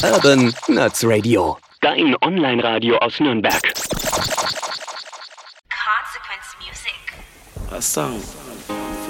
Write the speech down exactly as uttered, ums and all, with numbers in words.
Urban Nerds Radio. Dein Online-Radio aus Nürnberg. Consequence Music. A sound